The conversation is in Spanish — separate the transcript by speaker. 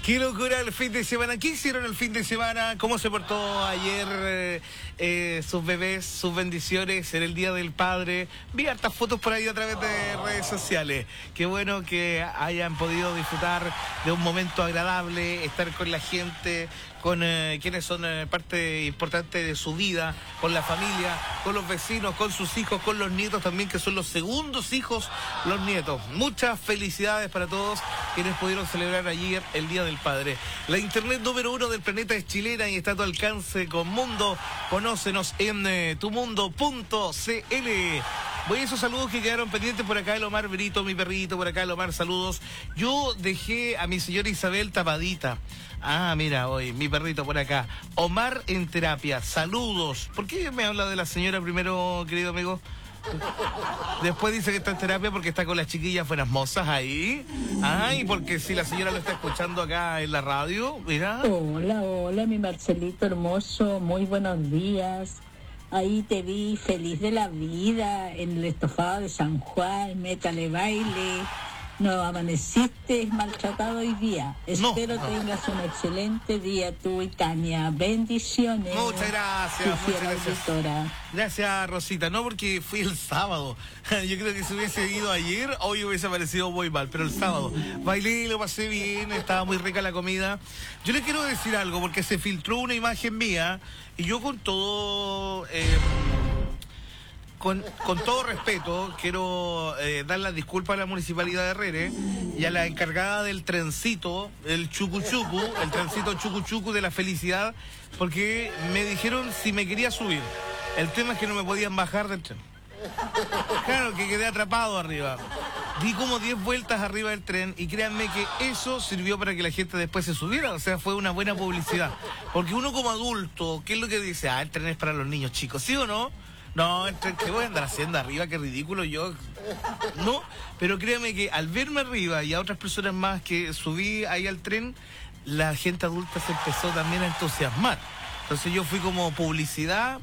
Speaker 1: Qué locura el fin de semana. ¿Qué hicieron el fin de semana? ¿Cómo se portó ayer sus bebés, sus bendiciones en el Día del Padre? Vi hartas fotos por ahí a través de redes sociales. Qué bueno que hayan podido disfrutar de un momento agradable, estar con la gente, con quienes son parte importante de su vida, con la familia, con los vecinos, con sus hijos, con los nietos también, que son los segundos hijos, los nietos. Muchas felicidades para todos quienes pudieron celebrar ayer el Día del Padre. La internet número 1 del planeta es chilena y está a tu alcance con Mundo. Conócenos en tumundo.cl. Voy a esos saludos que quedaron pendientes por acá, el Omar Brito, mi perrito, por acá el Omar, saludos. Yo dejé a mi señora Isabel tapadita. Ah, mira, hoy, mi perrito por acá. Omar en terapia, saludos. ¿Por qué me habla de la señora primero, querido amigo? Después dice que está en terapia porque está con las chiquillas buenas mozas ahí. Ay, porque si la señora lo está escuchando acá en la radio, mira.
Speaker 2: Hola, hola, mi Marcelito hermoso, muy buenos días. Ahí te vi feliz de la vida en el estofado de San Juan, métale baile. No amaneciste maltratado hoy día. Espero tengas un excelente día tú y Tania. Bendiciones.
Speaker 1: Muchas gracias, muchas gracias.
Speaker 2: Auditora.
Speaker 1: Gracias, Rosita. No, porque fui el sábado. Yo creo que si hubiese ido ayer, hoy hubiese parecido muy mal, pero el sábado bailé, lo pasé bien, estaba muy rica la comida. Yo le quiero decir algo, porque se filtró una imagen mía y yo con todo... Con todo respeto, quiero dar las disculpas a la Municipalidad de Herrera y a la encargada del trencito, el chucuchucu, el trencito chucuchucu de la felicidad, porque me dijeron si me quería subir. El tema es que no me podían bajar del tren. Claro, que quedé atrapado arriba. Di como 10 vueltas arriba del tren y créanme que eso sirvió para que la gente después se subiera. O sea, fue una buena publicidad. Porque uno como adulto, ¿qué es lo que dice? Ah, el tren es para los niños chicos, ¿sí o no? No, ¿qué voy a andar haciendo arriba? Qué ridículo yo. No, pero créame que al verme arriba y a otras personas más que subí ahí al tren, la gente adulta se empezó también a entusiasmar. Entonces yo fui como publicidad